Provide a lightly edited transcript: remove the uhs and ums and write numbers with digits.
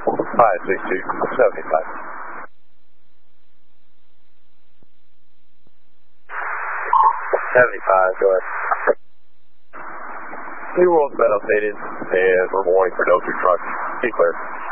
Hi, 3275. Go ahead. New World's been updated, and we're warning for no food trucks. Be clear.